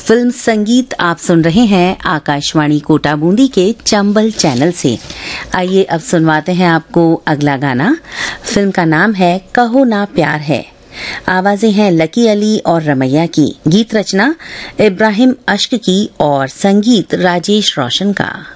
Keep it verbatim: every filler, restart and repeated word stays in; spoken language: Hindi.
फिल्म संगीत आप सुन रहे हैं आकाशवाणी कोटा बूंदी के चंबल चैनल से। आइए अब सुनवाते हैं आपको अगला गाना। फिल्म का नाम है कहो ना प्यार है। आवाजें हैं लकी अली और रमैया की, गीत रचना इब्राहिम अश्क की और संगीत राजेश रोशन का।